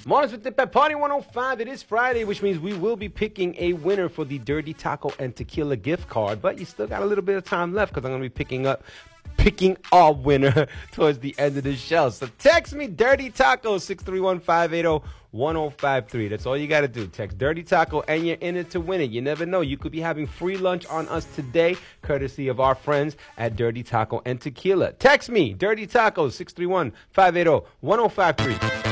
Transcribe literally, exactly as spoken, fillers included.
Mornings with Dip at Party one oh five. It is Friday, which means we will be picking a winner for the Dirty Taco and Tequila gift card. But you still got a little bit of time left because I'm going to be picking up, picking our winner towards the end of the show. So text me Dirty Taco six three one, five eight zero, one zero five three. That's all you got to do. Text Dirty Taco and you're in it to win it. You never know. You could be having free lunch on us today, courtesy of our friends at Dirty Taco and Tequila. Text me Dirty Taco six three one, five eight zero, one zero five three.